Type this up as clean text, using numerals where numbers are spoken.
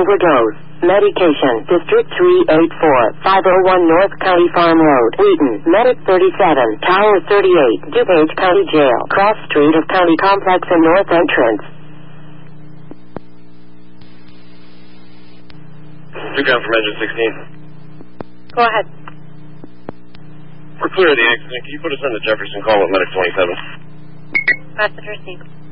overdose. Medication. District 384, 501 North County Farm Road, Wheaton. Medic 37, Tower 38, DuPage County Jail. Cross Street of County Complex and North Entrance. Recon from Engine 16. Go ahead. We're clear of the accident. Can you put us on the Jefferson call with Medic 27? Passenger seat.